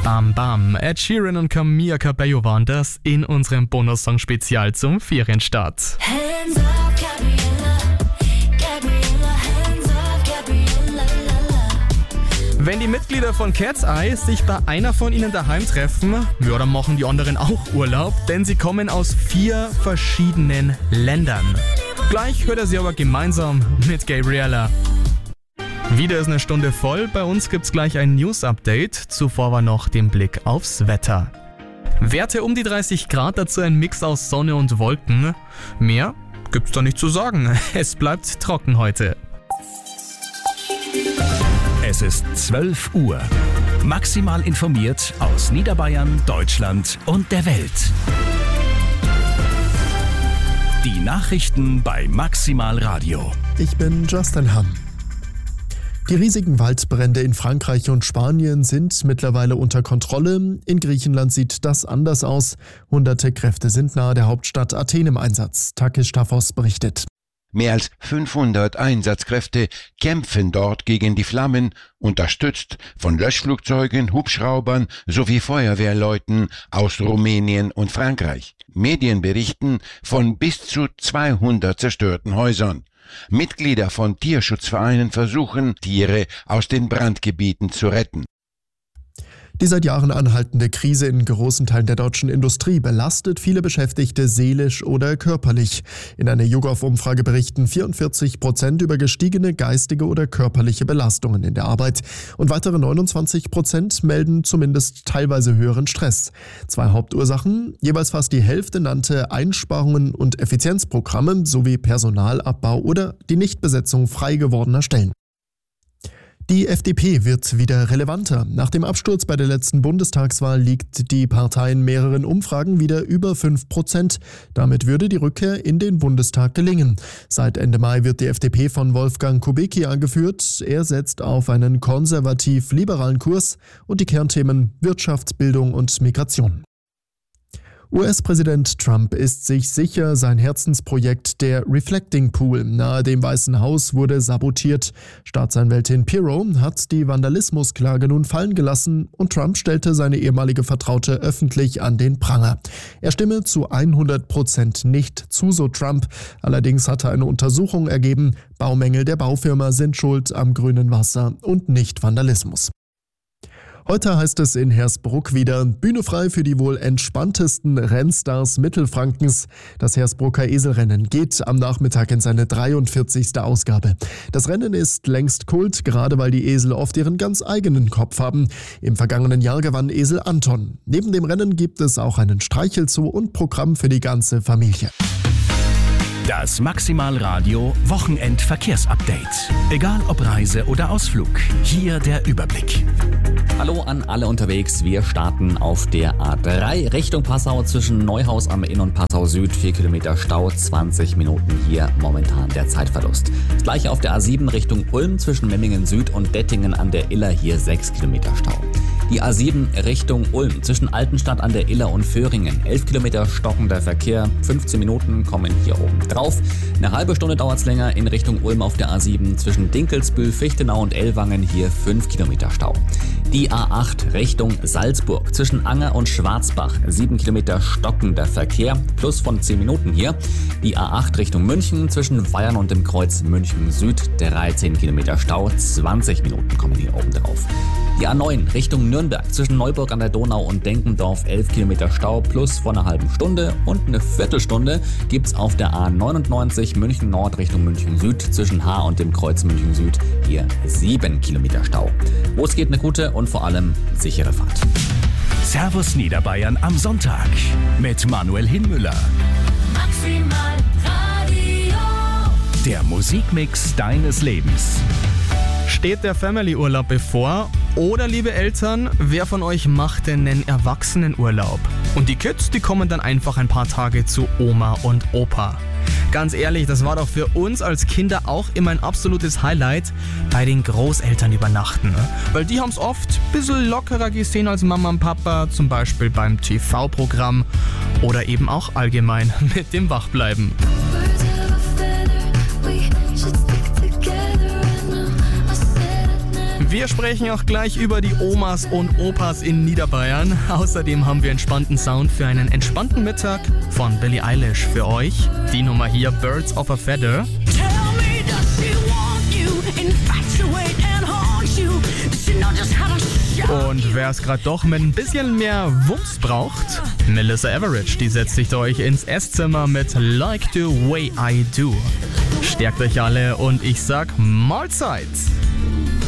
Bam Bam. Ed Sheeran und Camila Cabello waren das in unserem Bonussong-Spezial zum Ferienstart. Hands up, Gabriella, Gabriella, hands up, Gabriella, la, la. Wenn die Mitglieder von Cat's Eye sich bei einer von ihnen daheim treffen, ja, dann machen die anderen auch Urlaub, denn sie kommen aus 4 verschiedenen Ländern. Gleich hört er sie aber gemeinsam mit Gabriella. Wieder ist eine Stunde voll, bei uns gibt's gleich ein News-Update, zuvor war noch den Blick aufs Wetter. Werte um die 30 Grad, dazu ein Mix aus Sonne und Wolken. Mehr gibt's da nicht zu sagen, es bleibt trocken heute. Es ist 12 Uhr. Maximal informiert aus Niederbayern, Deutschland und der Welt. Die Nachrichten bei Maximal Radio. Ich bin Justin Hamm. Die riesigen Waldbrände in Frankreich und Spanien sind mittlerweile unter Kontrolle. In Griechenland sieht das anders aus. Hunderte Kräfte sind nahe der Hauptstadt Athen im Einsatz. Takis Staphos berichtet. Mehr als 500 Einsatzkräfte kämpfen dort gegen die Flammen, unterstützt von Löschflugzeugen, Hubschraubern sowie Feuerwehrleuten aus Rumänien und Frankreich. Medien berichten von bis zu 200 zerstörten Häusern. Mitglieder von Tierschutzvereinen versuchen, Tiere aus den Brandgebieten zu retten. Die seit Jahren anhaltende Krise in großen Teilen der deutschen Industrie belastet viele Beschäftigte seelisch oder körperlich. In einer YouGov-Umfrage berichten 44% über gestiegene geistige oder körperliche Belastungen in der Arbeit und weitere 29% melden zumindest teilweise höheren Stress. 2 Hauptursachen, jeweils fast die Hälfte nannte Einsparungen und Effizienzprogramme sowie Personalabbau oder die Nichtbesetzung frei gewordener Stellen. Die FDP wird wieder relevanter. Nach dem Absturz bei der letzten Bundestagswahl liegt die Partei in mehreren Umfragen wieder über 5%. Damit würde die Rückkehr in den Bundestag gelingen. Seit Ende Mai wird die FDP von Wolfgang Kubicki angeführt. Er setzt auf einen konservativ-liberalen Kurs und die Kernthemen Wirtschaft, Bildung und Migration. US-Präsident Trump ist sich sicher, sein Herzensprojekt, der Reflecting Pool nahe dem Weißen Haus, wurde sabotiert. Staatsanwältin Pirro hat die Vandalismusklage nun fallen gelassen und Trump stellte seine ehemalige Vertraute öffentlich an den Pranger. Er stimme zu 100% nicht zu, so Trump. Allerdings hatte eine Untersuchung ergeben, Baumängel der Baufirma sind schuld am grünen Wasser und nicht Vandalismus. Heute heißt es in Hersbruck wieder Bühne frei für die wohl entspanntesten Rennstars Mittelfrankens. Das Hersbrucker Eselrennen geht am Nachmittag in seine 43. Ausgabe. Das Rennen ist längst Kult, gerade weil die Esel oft ihren ganz eigenen Kopf haben. Im vergangenen Jahr gewann Esel Anton. Neben dem Rennen gibt es auch einen Streichelzoo und Programm für die ganze Familie. Das Maximal Radio Wochenendverkehrsupdate. Egal ob Reise oder Ausflug, hier der Überblick. Hallo an alle unterwegs. Wir starten auf der A3 Richtung Passau zwischen Neuhaus am Inn und Passau Süd. 4 Kilometer Stau, 20 Minuten hier momentan der Zeitverlust. Das gleiche auf der A7 Richtung Ulm zwischen Memmingen Süd und Dettingen an der Iller. Hier 6 Kilometer Stau. Die A7 Richtung Ulm zwischen Altenstadt an der Iller und Föhringen. 11 Kilometer stockender Verkehr. 15 Minuten kommen hier oben drauf. Eine halbe Stunde dauert es länger in Richtung Ulm auf der A7 zwischen Dinkelsbühl, Fichtenau und Ellwangen. Hier 5 Kilometer Stau. Die A8 Richtung Salzburg zwischen Anger und Schwarzbach. 7 Kilometer stockender Verkehr. Plus von 10 Minuten hier. Die A8 Richtung München zwischen Weyern und dem Kreuz München Süd. 13 Kilometer Stau. 20 Minuten kommen hier oben drauf. Die A9 Richtung Nürnberg zwischen Neuburg an der Donau und Denkendorf 11 Kilometer Stau plus von einer halben Stunde und eine Viertelstunde gibt's auf der A99 München Nord Richtung München Süd zwischen Haar und dem Kreuz München Süd hier 7 Kilometer Stau. Wo es geht, eine gute und vor allem sichere Fahrt. Servus Niederbayern am Sonntag mit Manuel Hinmüller. Maximal Radio. Der Musikmix deines Lebens. Steht der Family-Urlaub bevor? Oder, liebe Eltern, wer von euch macht denn einen Erwachsenenurlaub? Und die Kids, die kommen dann einfach ein paar Tage zu Oma und Opa. Ganz ehrlich, das war doch für uns als Kinder auch immer ein absolutes Highlight, bei den Großeltern übernachten. Weil die haben es oft ein bisschen lockerer gesehen als Mama und Papa, zum Beispiel beim TV-Programm oder eben auch allgemein mit dem Wachbleiben. Wir sprechen auch gleich über die Omas und Opas in Niederbayern. Außerdem haben wir entspannten Sound für einen entspannten Mittag von Billie Eilish für euch. Die Nummer hier, Birds of a Feather. Tell me, does she want you, infatuate and haunt you? Does she know just how to show? Und wer es gerade doch mit ein bisschen mehr Wumms braucht, Melissa Etheridge, die setzt sich euch ins Esszimmer mit Like the Way I Do. Stärkt euch alle und ich sag Mahlzeit!